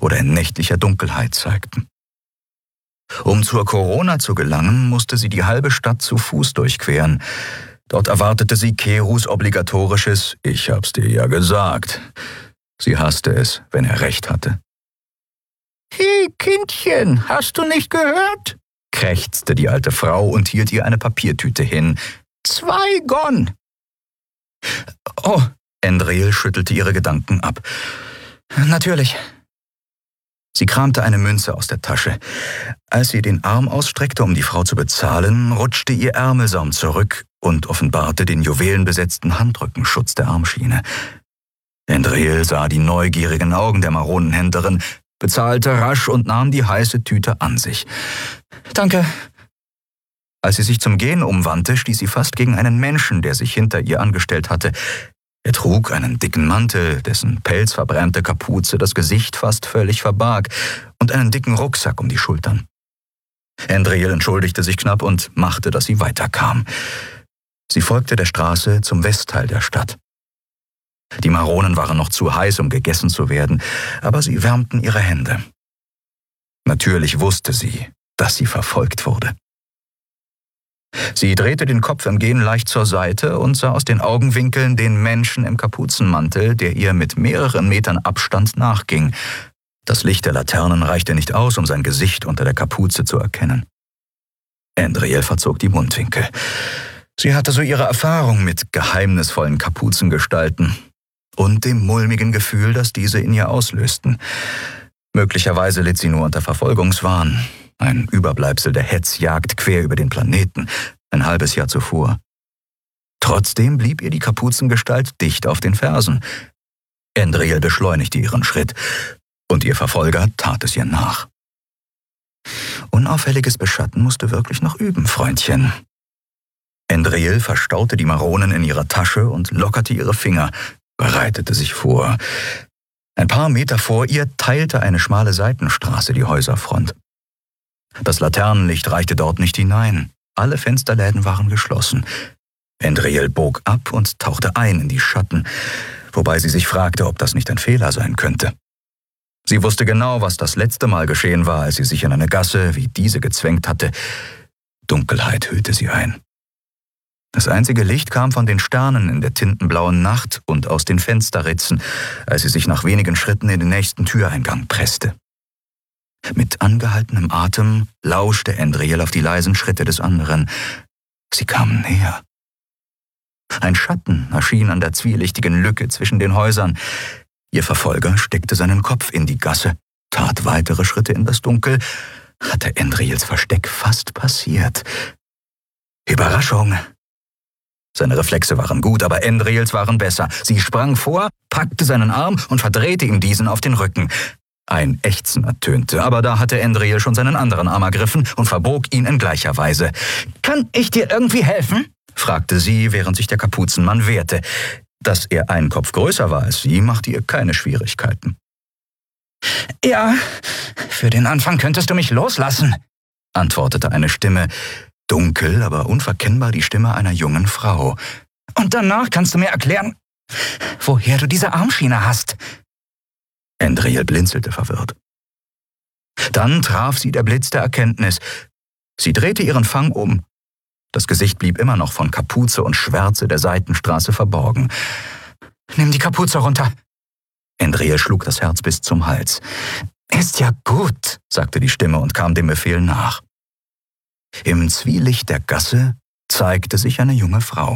oder in nächtlicher Dunkelheit zeigten. Um zur Corona zu gelangen, musste sie die halbe Stadt zu Fuß durchqueren. Dort erwartete sie Kerus obligatorisches »Ich hab's dir ja gesagt«. Sie hasste es, wenn er recht hatte. »Hey, Kindchen, hast du nicht gehört?« krächzte die alte Frau und hielt ihr eine Papiertüte hin. »2 Gon!« »Oh«, Endril schüttelte ihre Gedanken ab. »Natürlich.« Sie kramte eine Münze aus der Tasche. Als sie den Arm ausstreckte, um die Frau zu bezahlen, rutschte ihr Ärmelsaum zurück und offenbarte den juwelenbesetzten Handrückenschutz der Armschiene. Endril sah die neugierigen Augen der Maronenhändlerin, bezahlte rasch und nahm die heiße Tüte an sich. »Danke.« Als sie sich zum Gehen umwandte, stieß sie fast gegen einen Menschen, der sich hinter ihr angestellt hatte. Er trug einen dicken Mantel, dessen pelzverbrannte Kapuze das Gesicht fast völlig verbarg, und einen dicken Rucksack um die Schultern. Endril entschuldigte sich knapp und machte, dass sie weiterkam. Sie folgte der Straße zum Westteil der Stadt. Die Maronen waren noch zu heiß, um gegessen zu werden, aber sie wärmten ihre Hände. Natürlich wusste sie, dass sie verfolgt wurde. Sie drehte den Kopf im Gehen leicht zur Seite und sah aus den Augenwinkeln den Menschen im Kapuzenmantel, der ihr mit mehreren Metern Abstand nachging. Das Licht der Laternen reichte nicht aus, um sein Gesicht unter der Kapuze zu erkennen. Endril verzog die Mundwinkel. Sie hatte so ihre Erfahrung mit geheimnisvollen Kapuzengestalten und dem mulmigen Gefühl, das diese in ihr auslösten. Möglicherweise litt sie nur unter Verfolgungswahn. Ein Überbleibsel der Hetzjagd quer über den Planeten, ein halbes Jahr zuvor. Trotzdem blieb ihr die Kapuzengestalt dicht auf den Fersen. Endril beschleunigte ihren Schritt, und ihr Verfolger tat es ihr nach. Unauffälliges Beschatten musst du wirklich noch üben, Freundchen. Endril verstaute die Maronen in ihrer Tasche und lockerte ihre Finger, bereitete sich vor. Ein paar Meter vor ihr teilte eine schmale Seitenstraße die Häuserfront. Das Laternenlicht reichte dort nicht hinein. Alle Fensterläden waren geschlossen. Endril bog ab und tauchte ein in die Schatten, wobei sie sich fragte, ob das nicht ein Fehler sein könnte. Sie wusste genau, was das letzte Mal geschehen war, als sie sich in eine Gasse wie diese gezwängt hatte. Dunkelheit hüllte sie ein. Das einzige Licht kam von den Sternen in der tintenblauen Nacht und aus den Fensterritzen, als sie sich nach wenigen Schritten in den nächsten Türeingang presste. Mit angehaltenem Atem lauschte Endril auf die leisen Schritte des anderen. Sie kamen näher. Ein Schatten erschien an der zwielichtigen Lücke zwischen den Häusern. Ihr Verfolger steckte seinen Kopf in die Gasse, tat weitere Schritte in das Dunkel, hatte Endrils Versteck fast passiert. Überraschung! Seine Reflexe waren gut, aber Endrils waren besser. Sie sprang vor, packte seinen Arm und verdrehte ihm diesen auf den Rücken. Ein Ächzen ertönte, aber da hatte Endril schon seinen anderen Arm ergriffen und verbog ihn in gleicher Weise. »Kann ich dir irgendwie helfen?« fragte sie, während sich der Kapuzenmann wehrte. Dass er einen Kopf größer war als sie, machte ihr keine Schwierigkeiten. »Ja, für den Anfang könntest du mich loslassen«, antwortete eine Stimme, dunkel, aber unverkennbar die Stimme einer jungen Frau. »Und danach kannst du mir erklären, woher du diese Armschiene hast.« Endril blinzelte verwirrt. Dann traf sie der Blitz der Erkenntnis. Sie drehte ihren Fang um. Das Gesicht blieb immer noch von Kapuze und Schwärze der Seitenstraße verborgen. »Nimm die Kapuze runter.« Endril schlug das Herz bis zum Hals. »Ist ja gut«, sagte die Stimme und kam dem Befehl nach. Im Zwielicht der Gasse zeigte sich eine junge Frau.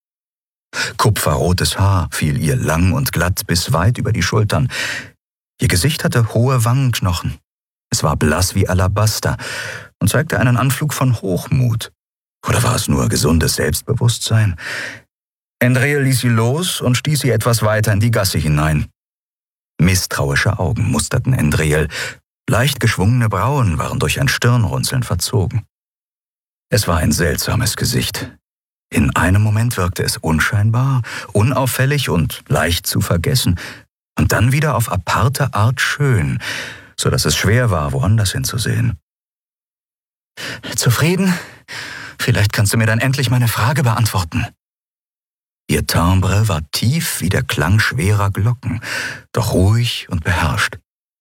Kupferrotes Haar fiel ihr lang und glatt bis weit über die Schultern. Ihr Gesicht hatte hohe Wangenknochen. Es war blass wie Alabaster und zeigte einen Anflug von Hochmut. Oder war es nur gesundes Selbstbewusstsein? Endril ließ sie los und stieß sie etwas weiter in die Gasse hinein. Misstrauische Augen musterten Endril. Leicht geschwungene Brauen waren durch ein Stirnrunzeln verzogen. Es war ein seltsames Gesicht. In einem Moment wirkte es unscheinbar, unauffällig und leicht zu vergessen. Und dann wieder auf aparte Art schön, so dass es schwer war, woanders hinzusehen. »Zufrieden? Vielleicht kannst du mir dann endlich meine Frage beantworten.« Ihr Timbre war tief wie der Klang schwerer Glocken, doch ruhig und beherrscht.